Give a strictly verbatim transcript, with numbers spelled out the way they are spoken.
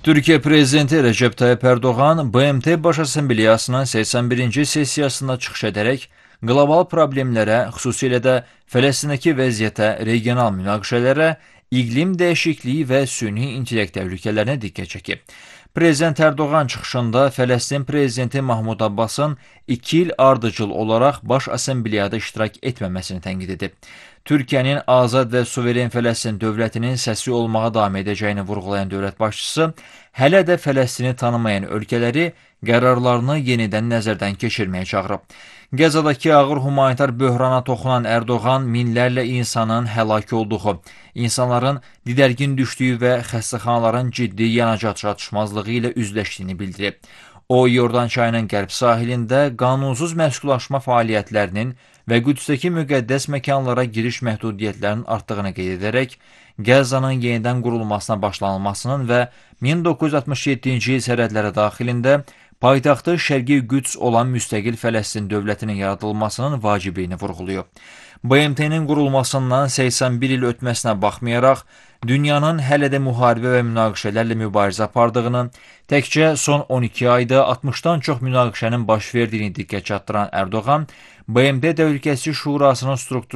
Türkiye Prezidenti Recep Tayyip Erdoğan, B M T Baş Assambleyasının səksən birinci sessiyasında çıxış edərək, qlobal problemlərə, xüsusilə də Fələstindəki vəziyyətə, regional münaqişələrə, iqlim dəyişikliyi və süni intellekt təhlükələrinə diqqət çəkib. Prezident Erdoğan çıxışında Fələstin Prezidenti Mahmud Abbasın iki il ardıcıl olaraq Baş Assambleyada iştirak etməməsini tənqid edib. Türkiyənin azad və suveren Fələstin dövlətinin səsi olmağa davam edəcəyini vurğulayan dövlət başçısı, hələ də Fələstini tanımayan ölkələri qərarlarını yenidən nəzərdən keçirməyə çağırıb. Qəzadakı ağır humanitar böhrana toxunan Erdoğan minlərlə insanın həlak olduğu, insanların didərgin düşdüyü və xəstəxanaların ciddi yanacaq çatışmazlığı ilə üzləşdiyini bildirib. O, Yordan çayının qərb sahilində qanunsuz məskunlaşma fəaliyyətlərinin və Qüdsdəki müqəddəs məkanlara giriş məhdudiyyətlərinin artdığını qeyd edərək, Qəzzanın yenidən qurulmasına başlanılmasının və min doqquz yüz altmış yeddinci il sərhədləri daxilində paytaxtı Şərqi Qüds olan müstəqil Fələstin dövlətinin yaradılmasının vacibliyini vurğulayıb. B M T-nin qurulmasından səksən bir il ötməsinə baxmayaraq, dünyanın hələ də müharibə və münaqişələrlə mübarizə apardığını, təkcə son on iki ayda altmışdan çox münaqişənin baş verdiyini diqqət çatdıran Erdoğan, B M T Təhlükəsizlik Şurasının struktur